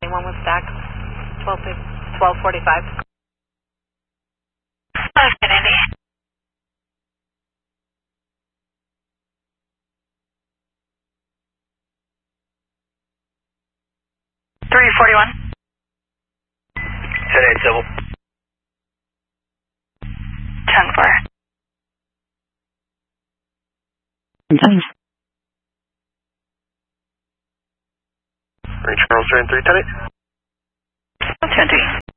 Anyone with stack? 12:45. Okay, Andy. $341. 10-8 civil. 10-4. Thanks. Range Charles Train 310-8. 10-3.